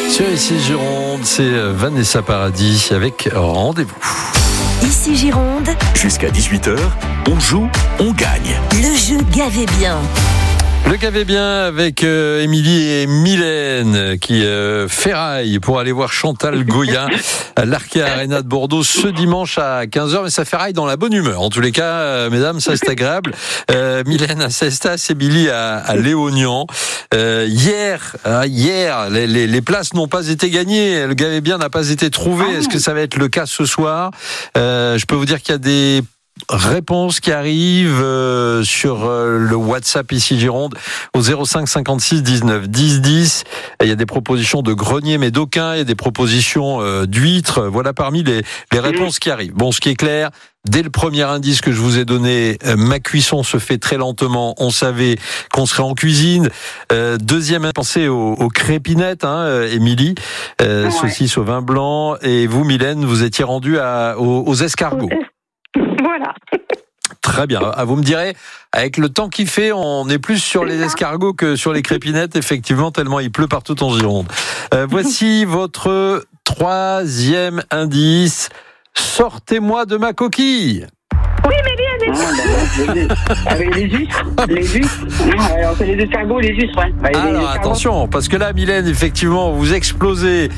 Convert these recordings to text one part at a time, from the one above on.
Sur Ici Gironde, c'est Vanessa Paradis avec Rendez-vous. Ici Gironde, Jusqu'à 18h, on joue, on gagne. le jeu Gavez bien. Le Gavez bien avec Émilie et Mylène qui ferraillent pour aller voir Chantal Goya à l'Arkea Arena de Bordeaux ce dimanche à 15h, mais ça ferraille dans la bonne humeur. En tous les cas, mesdames, ça c'est agréable. Mylène à Cestas, Émilie à Léognan. Hier, les places n'ont pas été gagnées. Le Gavez bien n'a pas été trouvé. Est-ce que ça va être le cas ce soir? Je peux vous dire qu'il y a des réponses qui arrivent sur le WhatsApp Ici Gironde au 05 56 19 10 10. Il y a des propositions de grenier mais d'aucun, il y a des propositions d'huîtres. Voilà parmi les réponses qui arrivent. Bon, ce qui est clair, dès le premier indice que je vous ai donné, ma cuisson se fait très lentement. On savait qu'on serait en cuisine. Deuxième pensée aux crépinettes, Émilie, saucisses au vin blanc. Et vous, Mylène, vous étiez rendue aux escargots. Voilà. Très bien. Vous me direz, avec le temps qu'il fait, on est plus sur les escargots que sur les crépinettes, effectivement, tellement il pleut partout en Gironde. Voici votre troisième indice. Sortez-moi de ma coquille. Oui, mais bien, avec les huîtres. Alors, c'est les escargots, les huîtres, ouais. Bah, Alors, les escargots. attention, parce que là, Mylène, effectivement, vous explosez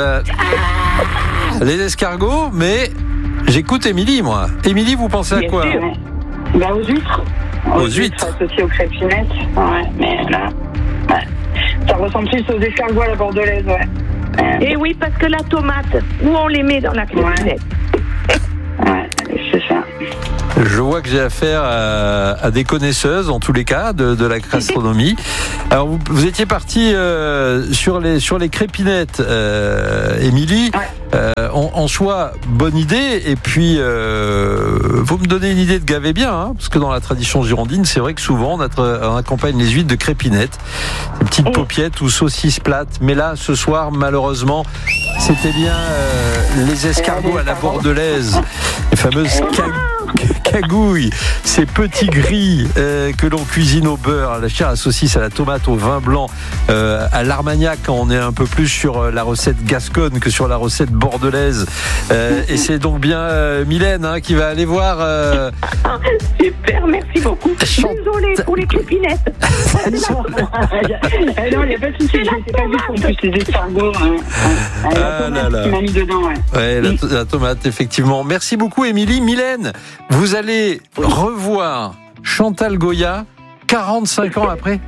les escargots, mais j'écoute Émilie, moi. Émilie, vous pensez à Bien quoi? sûr. Bah, aux huîtres. Aux huîtres. Associées aux crépinettes. Ouais, mais là, ouais. Ça ressemble plus aux escargots à la bordelaise, ouais. Et oui, parce que la tomate, où on les met dans la crépinette? Ouais, c'est ça. Je vois que j'ai affaire à des connaisseuses, en tous les cas, de la gastronomie. Alors, vous étiez parti sur les crépinettes, Émilie. Ouais. En soi, bonne idée. Et puis, vous me donnez une idée de Gavez bien, parce que dans la tradition girondine, c'est vrai que souvent, on accompagne les huîtres de crépinettes, des petites paupiettes ou saucisses plates. Mais là, ce soir, malheureusement, c'était bien les escargots à la bordelaise, les fameuses cagouilles, ces petits gris que l'on cuisine au beurre, la chair à saucisse à la tomate, au vin blanc, à l'armagnac, quand on est un peu plus sur la recette gasconne que sur la recette bordelaise. Et c'est donc bien Mylène qui va aller voir. Super, merci beaucoup. Désolée pour les crépinettes. Non, il n'y a pas de souci. Je n'étais pas vu pour plus les escargots. La tomate qui m'a mis dedans, ouais. Ouais, la tomate, effectivement. Merci beaucoup, Émilie. Mylène, vous allez revoir Chantal Goya 45 ans après.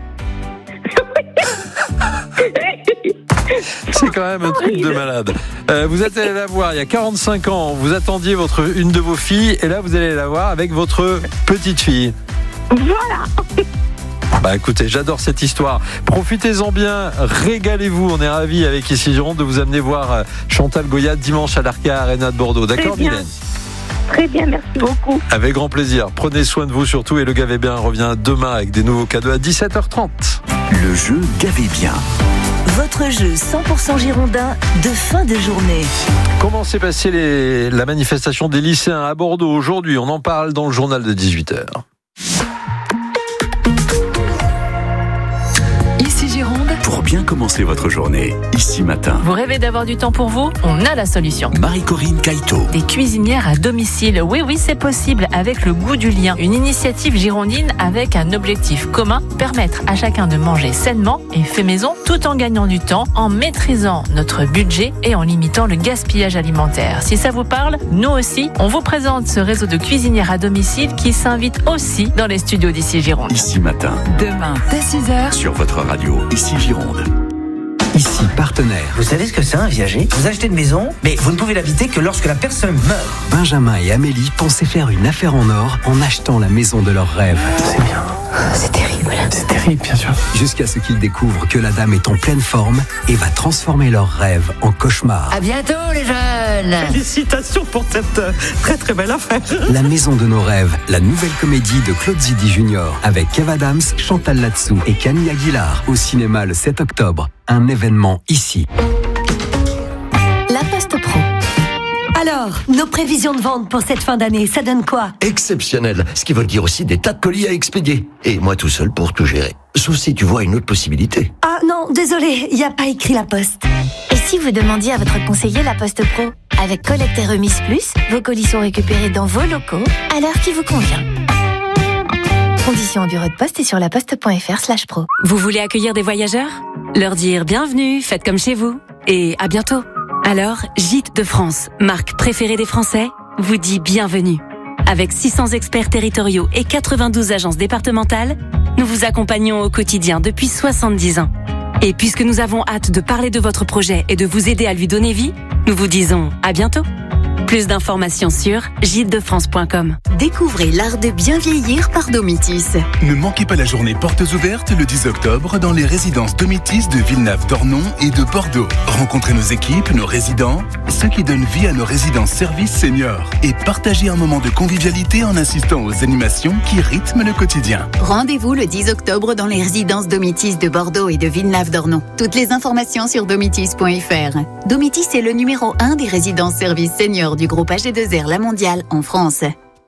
C'est quand même un truc de malade. Vous êtes allé la voir il y a 45 ans, vous attendiez une de vos filles, et là vous allez la voir avec votre petite fille. Voilà. Bah écoutez, j'adore cette histoire. Profitez-en bien, régalez-vous. On est ravis avec Ici Gironde de vous amener voir Chantal Goya dimanche à l'Arkea Arena de Bordeaux. D'accord, Mylène? Très bien, merci beaucoup. Avec grand plaisir. Prenez soin de vous surtout, et le Gavez bien revient demain avec des nouveaux cadeaux à 17h30. Le jeu Gavez bien. Votre jeu 100% girondin de fin de journée. Comment s'est passée la manifestation des lycéens à Bordeaux aujourd'hui? On en parle dans le journal de 18h. Ici Gironde. Pour bien commencer votre journée, Ici Matin. Vous rêvez d'avoir du temps pour vous? On a la solution. Marie-Corinne Caïto. Des cuisinières à domicile. Oui, c'est possible avec le goût du lien. Une initiative girondine avec un objectif commun, permettre à chacun de manger sainement et fait maison tout en gagnant du temps, en maîtrisant notre budget et en limitant le gaspillage alimentaire. Si ça vous parle, nous aussi, on vous présente ce réseau de cuisinières à domicile qui s'invite aussi dans les studios d'Ici Gironde. Ici Matin. Demain, dès 6h. Sur votre radio, Ici Gironde. Ici, partenaire. Vous savez ce que c'est un viager? Vous achetez une maison, mais vous ne pouvez l'habiter que lorsque la personne meurt. Benjamin et Amélie pensaient faire une affaire en or en achetant la maison de leurs rêves. C'est bien. C'est terrible. C'est terrible, bien sûr. Jusqu'à ce qu'ils découvrent que la dame est en pleine forme et va transformer leurs rêves en cauchemar. À bientôt, les jeunes. Félicitations pour cette très très belle affaire. La maison de nos rêves, la nouvelle comédie de Claude Zidi Junior avec Kev Adams, Chantal Latsou et Camille Aguilar au cinéma le 7 octobre. Un événement ici. La Poste Pro. Alors, nos prévisions de vente pour cette fin d'année, ça donne quoi? Exceptionnel, ce qui veut dire aussi des tas de colis à expédier. Et moi tout seul pour tout gérer. Sauf si tu vois une autre possibilité. Ah non, désolé, il n'y a pas écrit la Poste. Et si vous demandiez à votre conseiller La Poste Pro? Avec Collecte et Remise Plus, vos colis sont récupérés dans vos locaux à l'heure qui vous convient. Conditions au bureau de poste et sur laposte.fr/pro. Vous voulez accueillir des voyageurs? Leur dire bienvenue, faites comme chez vous. Et à bientôt. Alors, Gîtes de France, marque préférée des Français, vous dit bienvenue. Avec 600 experts territoriaux et 92 agences départementales, nous vous accompagnons au quotidien depuis 70 ans. Et puisque nous avons hâte de parler de votre projet et de vous aider à lui donner vie, nous vous disons à bientôt. Plus d'informations sur gîtesdefrance.com. Découvrez l'art de bien vieillir par Domitis. Ne manquez pas la journée portes ouvertes le 10 octobre dans les résidences Domitis de Villeneuve-d'Ornon et de Bordeaux. Rencontrez nos équipes, nos résidents, ceux qui donnent vie à nos résidences services seniors et partagez un moment de convivialité en assistant aux animations qui rythment le quotidien. Rendez-vous le 10 octobre dans les résidences Domitis de Bordeaux et de Villeneuve-d'Ornon. Toutes les informations sur domitis.fr. Domitis est le numéro 1 des résidences services seniors du groupe AG2R La Mondiale en France.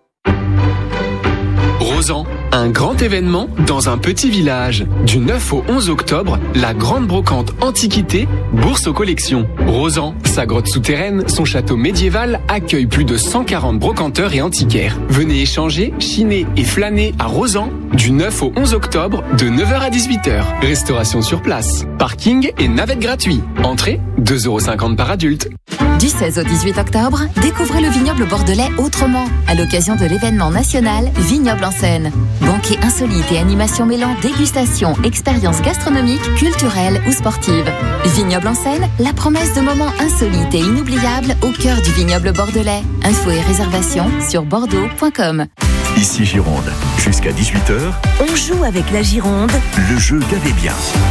Rosan, un grand événement dans un petit village. Du 9 au 11 octobre, la grande brocante Antiquité, bourse aux collections. Rosan, sa grotte souterraine, son château médiéval accueille plus de 140 brocanteurs et antiquaires. Venez échanger, chiner et flâner à Rosan du 9 au 11 octobre de 9h à 18h. Restauration sur place, parking et navette gratuit. Entrée 2,50 € par adulte. Du 16 au 18 octobre, découvrez le vignoble bordelais autrement, à l'occasion de l'événement national Vignoble en scène. Banquet insolite et animation mêlant dégustation, expériences gastronomiques, culturelles ou sportives. Vignoble en scène, la promesse de moments insolites et inoubliables au cœur du vignoble bordelais. Infos et réservations sur bordeaux.com. Ici Gironde, jusqu'à 18h, on joue avec la Gironde. Le jeu Gavez bien.